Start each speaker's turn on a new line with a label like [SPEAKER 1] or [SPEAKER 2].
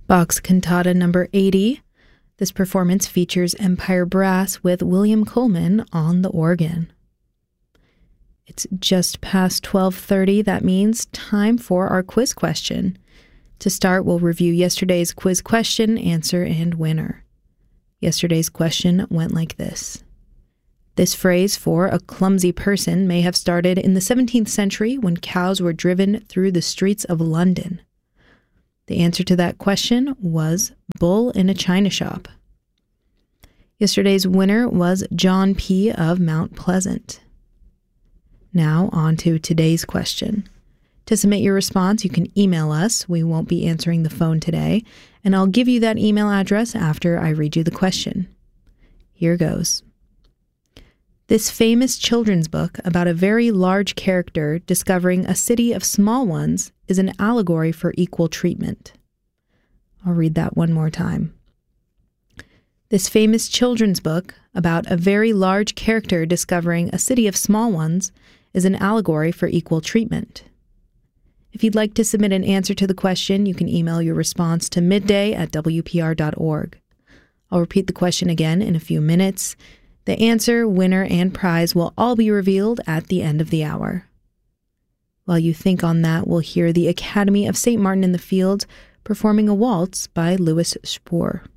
[SPEAKER 1] Bach's Cantata number 80. This performance features Empire Brass with William Coleman on the organ. It's just past 12:30. That means time for our quiz question. To start, we'll review yesterday's quiz question, answer, and winner. Yesterday's question went like this. This phrase for a clumsy person may have started in the 17th century when cows were driven through the streets of London. The answer to that question was bull in a china shop. Yesterday's winner was John P. of Mount Pleasant. Now on to today's question. To submit your response, you can email us. We won't be answering the phone today, and I'll give you that email address after I read you the question. Here goes. This famous children's book about a very large character discovering a city of small ones is an allegory for equal treatment. I'll read that one more time. This famous children's book about a very large character discovering a city of small ones is an allegory for equal treatment. If you'd like to submit an answer to the question, you can email your response to midday@wpr.org. I'll repeat the question again in a few minutes. The answer, winner, and prize will all be revealed at the end of the hour. While you think on that, we'll hear the Academy of St. Martin in the Fields performing a waltz by Louis Spohr.